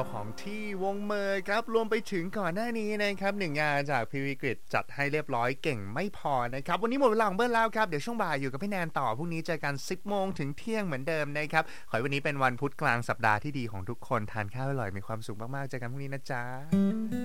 ของที่วงเมยครับรวมไปถึงก่อนหน้านี้นะครับ1งานจากพีวีกริดจัดให้เรียบร้อยเก่งไม่พอนะครับวันนี้หมดเวลาของเบิ้ลแล้วครับเดี๋ยวช่วงบ่ายอยู่กับพี่แนนต่อพรุ่งนี้เจอกัน10โมงถึงเที่ยงเหมือนเดิมนะครับขอให้วันนี้เป็นวันพุธกลางสัปดาห์ที่ดีของทุกคนทานข้าวอร่อยมีความสุขมากๆเจอกันพรุ่งนี้นะจ๊ะ